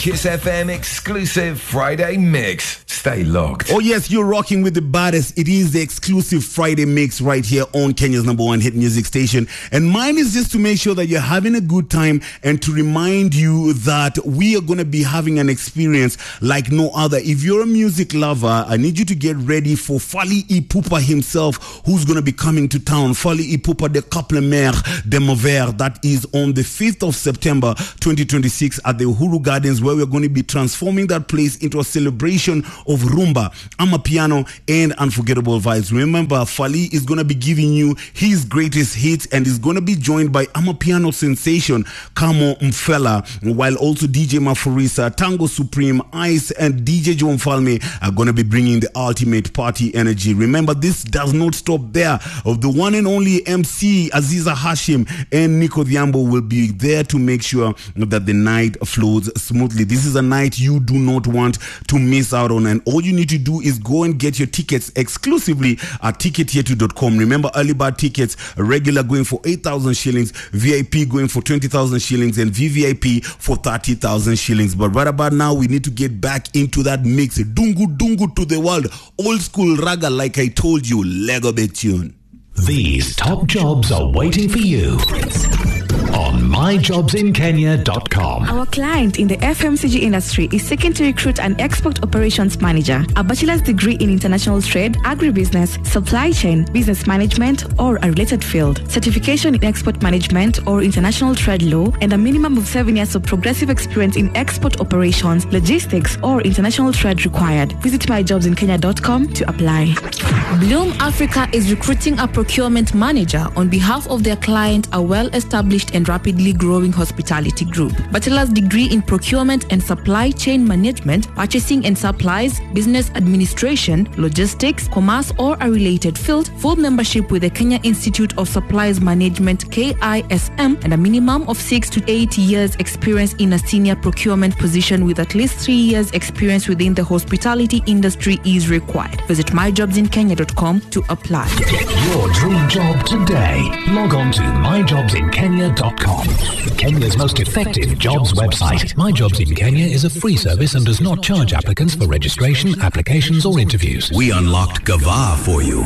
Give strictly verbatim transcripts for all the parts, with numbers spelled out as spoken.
Kiss F M exclusive Friday mix. Stay locked. Oh yes, you're rocking with the baddest. It is the exclusive Friday mix right here on Kenya's number one hit music station. And mine is just to make sure that you're having a good time and to remind you that we are going to be having an experience like no other. If you're a music lover, I need you to get ready for Fally Ipupa himself, who's going to be coming to town. Fally Ipupa de Kaplemer de Mover. That is on the fifth of September twenty twenty-six at the Uhuru Gardens, where we're going to be transforming that place into a celebration of rumba, amapiano, and unforgettable vibes. Remember, Fally is going to be giving you his greatest hits and is going to be joined by amapiano sensation Kamo Mfela, while also D J Maforisa, Tango Supreme, Ice, and D J John Falme are going to be bringing the ultimate party energy. Remember, this does not stop there. Of the one and only M C Aziza Hashim and Nico Diambo will be there to make sure that the night flows smoothly. This is a night you do not want to miss out on, and all you need to do is go and get your tickets exclusively at ticket yetu dot com. Remember, early bird tickets, regular going for eight thousand shillings, V I P going for twenty thousand shillings, and V V I P for thirty thousand shillings. But right about now, we need to get back into that mix. Dungu dungu to the world, old school raga, like I told you. Lego Bay tune. These top jobs are waiting for you on my jobs in kenya dot com. Our client in the F M C G industry is seeking to recruit an export operations manager, a bachelor's degree in international trade, agribusiness, supply chain, business management, or a related field, certification in export management or international trade law, and a minimum of seven years of progressive experience in export operations, logistics, or international trade required. Visit my jobs in kenya dot com to apply. Bloom Africa is recruiting a procurement manager on behalf of their client, a well-established and rapidly growing hospitality group. Bachelor's degree in procurement and supply chain management, purchasing and supplies, business administration, logistics, commerce, or a related field, full membership with the Kenya Institute of Supplies Management K I S M, and a minimum of six to eight years experience in a senior procurement position with at least three years experience within the hospitality industry is required. Visit my jobs in kenya dot com to apply. Get your dream job today. Log on to my jobs in kenya dot com, Kenya's most effective jobs website. My Jobs in Kenya is a free service and does not charge applicants for registration, applications, or interviews. We unlocked Gava for you.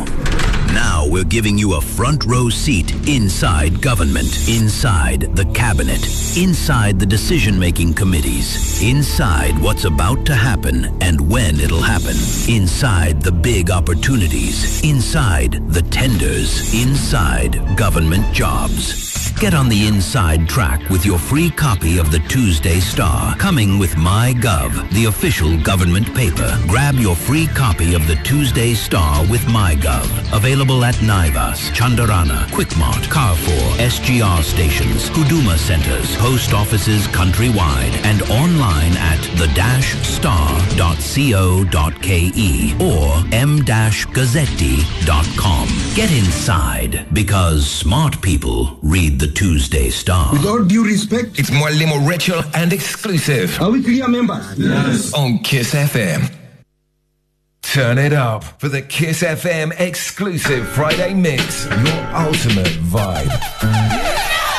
Now we're giving you a front row seat inside government, inside the cabinet, inside the decision-making committees, inside what's about to happen and when it'll happen, inside the big opportunities, inside the tenders, inside government jobs. Get on the inside track with your free copy of the Tuesday Star, coming with MyGov, the official government paper. Grab your free copy of the Tuesday Star with MyGov. Available at Naivas, Chandarana, Quickmart, Carrefour, S G R stations, Huduma centers, post offices countrywide, and online at the dash star dot co dot ke or m dash gazzetti dot com. Get inside, because smart people read the Tuesday Star. With all due respect, It's Mwalimu Rachel and exclusive are we clear members? Yes. On Kiss F M. Turn it up for the Kiss F M exclusive Friday mix. Your ultimate vibe.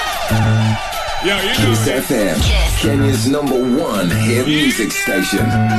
Kiss F M, Kenya's number one hit music station.